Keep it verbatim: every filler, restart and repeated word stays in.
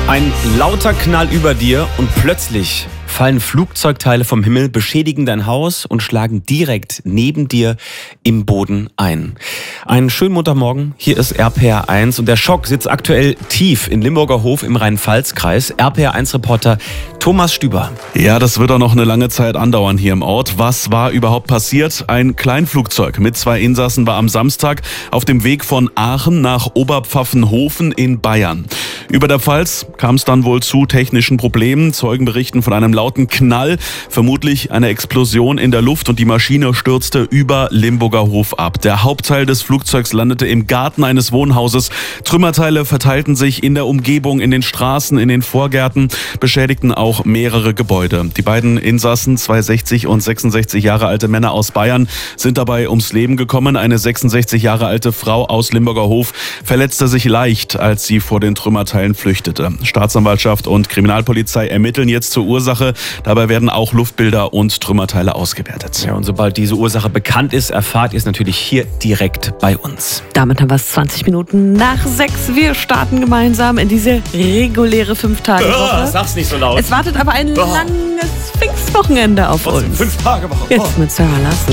Ein lauter Knall über dir und plötzlich fallen Flugzeugteile vom Himmel, beschädigen dein Haus und schlagen direkt neben dir im Boden ein. Einen schönen Montagmorgen, hier ist R P R eins und der Schock sitzt aktuell tief in Limburger Hof im Rheinland-Pfalz-Kreis. R P R eins-Reporter Thomas Stüber. Ja, das wird auch noch eine lange Zeit andauern hier im Ort. Was war überhaupt passiert? Ein Kleinflugzeug mit zwei Insassen war am Samstag auf dem Weg von Aachen nach Oberpfaffenhofen in Bayern. Über der Pfalz kam es dann wohl zu technischen Problemen. Zeugen berichten von einem lauten Knall, vermutlich eine Explosion in der Luft und die Maschine stürzte über Limburger Hof ab. Der Hauptteil des Flugzeugs landete im Garten eines Wohnhauses. Trümmerteile verteilten sich in der Umgebung, in den Straßen, in den Vorgärten, beschädigten auch mehrere Gebäude. Die beiden Insassen, zwei sechzig und sechsundsechzig Jahre alte Männer aus Bayern, sind dabei ums Leben gekommen. Eine sechsundsechzig Jahre alte Frau aus Limburger Hof verletzte sich leicht, als sie vor den Trümmerteilen flüchtete. Staatsanwaltschaft und Kriminalpolizei ermitteln jetzt zur Ursache. Dabei werden auch Luftbilder und Trümmerteile ausgewertet. Ja, und sobald diese Ursache bekannt ist, erfahrt ihr es natürlich hier direkt bei uns. Damit haben wir es zwanzig Minuten nach sechs. Wir starten gemeinsam in diese reguläre Fünf-Tage-Woche. Oh, sag's nicht so laut. Es wartet aber ein Oh. langes Pfingstwochenende auf Trotzdem, uns. Fünf Tage Woche. Jetzt mit Sarah Lassen.